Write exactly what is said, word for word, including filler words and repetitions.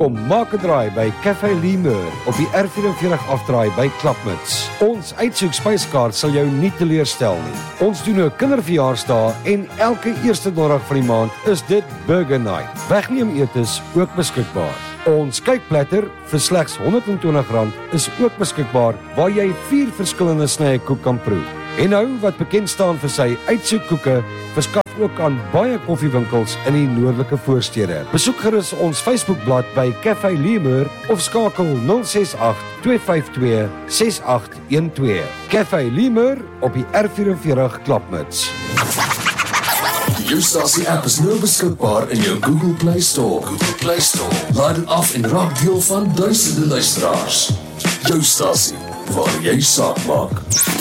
Kom maak 'n draai by Café Lemur op die R vyf een veertig afdraai by Klapmuts. Ons uitsoek spyskaart sal jou nie teleurstel nie. Ons doen nou kinderverjaarsdae en elke eerste donderdag van die maand is dit Burger Night. Wegneem etes ook beskikbaar. Ons kykplatter vir slegs honderd en twintig rand is ook beskikbaar waar jy vier verskillende snye koek kan proe. En nou wat bekend staan vir sy uitsoekkoeke, verskaf ook aan baie koffiewinkels in die noordelike voorstede. Besoek gerus ons Facebookblad by Café Lemur of skakel nul ses agt twee vyf twee ses agt een twee. Café Lemur op die R vyf een veertig Klapmuts. Jou stasie app is nou beskikbaar in jou Google Play Store. Google Play Store. Laat dit af en raak deel van duisende luisteraars. Jou stasie, waar jy saak maak.